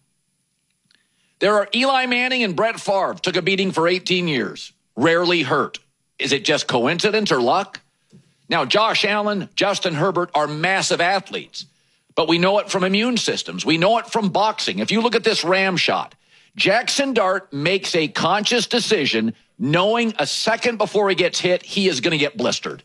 There are Eli Manning and Brett Favre, took a beating for 18 years, rarely hurt. Is it just coincidence or luck? Now, Josh Allen, Justin Herbert are massive athletes, but we know it from immune systems. We know it from boxing. If you look at this ram shot, Jackson Dart makes a conscious decision knowing a second before he gets hit, he is going to get blistered.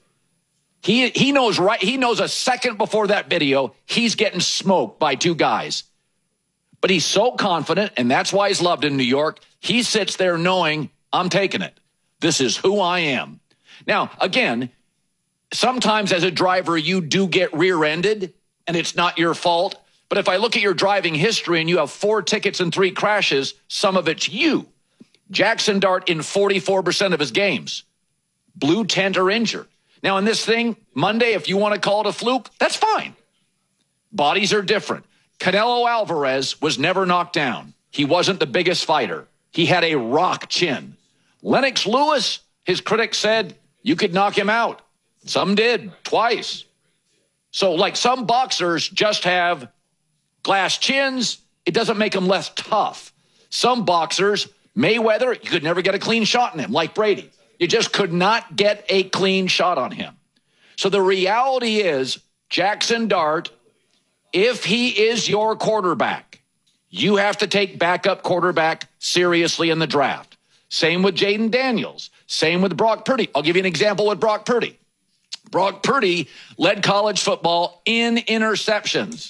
He knows right. He knows a second before that video, he's getting smoked by two guys. But he's so confident, and that's why he's loved in New York. He sits there knowing, I'm taking it. This is who I am. Now, again, sometimes as a driver, you do get rear-ended, and it's not your fault. But if I look at your driving history and you have 4 tickets and 3 crashes, some of it's you. Jackson Dart in 44% of his games. Blue tent or injured. Now, in this thing, Monday, if you want to call it a fluke, that's fine. Bodies are different. Canelo Alvarez was never knocked down. He wasn't the biggest fighter. He had a rock chin. Lennox Lewis, his critics said, you could knock him out. Some did, twice. So, like some boxers just have glass chins, it doesn't make them less tough. Some boxers, Mayweather, you could never get a clean shot on him, like Brady. You just could not get a clean shot on him. So the reality is, Jackson Dart, if he is your quarterback, you have to take backup quarterback seriously in the draft. Same with Jaden Daniels. Same with Brock Purdy. I'll give you an example with Brock Purdy. Brock Purdy led college football in interceptions.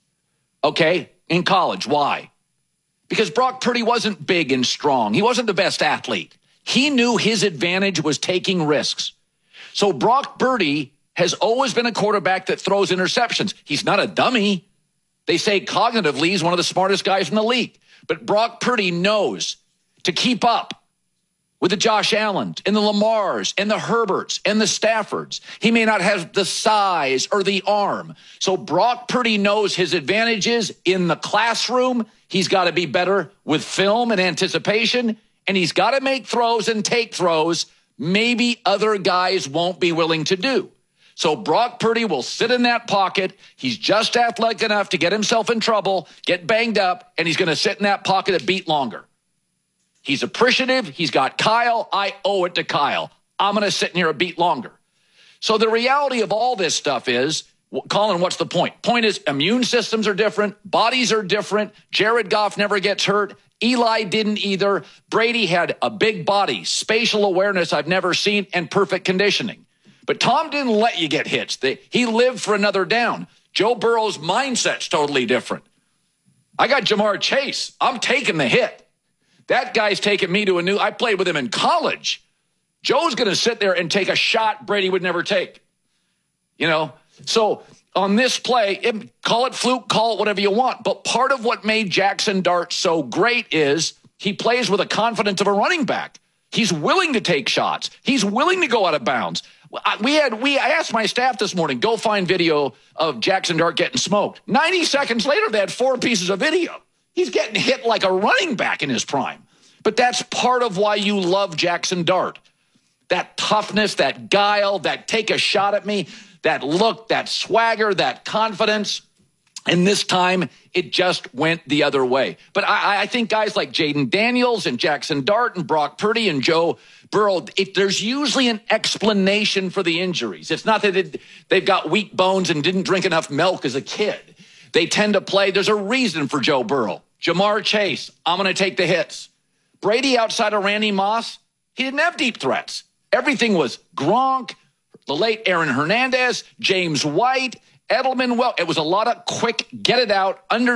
Okay, in college. Why? Because Brock Purdy wasn't big and strong. He wasn't the best athlete. He knew his advantage was taking risks. So Brock Purdy has always been a quarterback that throws interceptions. He's not a dummy. They say cognitively he's one of the smartest guys in the league. But Brock Purdy knows to keep up with the Josh Allens and the Lamars and the Herberts and the Staffords. He may not have the size or the arm. So Brock Purdy knows his advantages in the classroom. He's got to be better with film and anticipation, and he's got to make throws and take throws maybe other guys won't be willing to do. So Brock Purdy will sit in that pocket. He's just athletic enough to get himself in trouble, get banged up, and he's going to sit in that pocket a beat longer. He's appreciative. He's got Kyle. I owe it to Kyle. I'm going to sit in here a beat longer. So the reality of all this stuff is, Colin, what's the point? Point is immune systems are different. Bodies are different. Jared Goff never gets hurt. Eli didn't either. Brady had a big body, spatial awareness I've never seen, and perfect conditioning. But Tom didn't let you get hits. He lived for another down. Joe Burrow's mindset's totally different. I got Jamar Chase. I'm taking the hit. That guy's taking me to a new... I played with him in college. Joe's going to sit there and take a shot Brady would never take. You know? So on this play, call it fluke, call it whatever you want. But part of what made Jackson Dart so great is he plays with the confidence of a running back. He's willing to take shots. He's willing to go out of bounds. I asked my staff this morning, go find video of Jackson Dart getting smoked. 90 seconds later, they had 4 pieces of video. He's getting hit like a running back in his prime. But that's part of why you love Jackson Dart. That toughness, that guile, that take a shot at me, that look, that swagger, that confidence. And this time, it just went the other way. But I think guys like Jaden Daniels and Jackson Dart and Brock Purdy and Joe Burrow, there's usually an explanation for the injuries. It's not that they've got weak bones and didn't drink enough milk as a kid. They tend to play. There's a reason for Joe Burrow. Jamar Chase, I'm going to take the hits. Brady, outside of Randy Moss, he didn't have deep threats. Everything was Gronk, the late Aaron Hernandez, James White, Edelman. Well, it was a lot of quick, get it out, under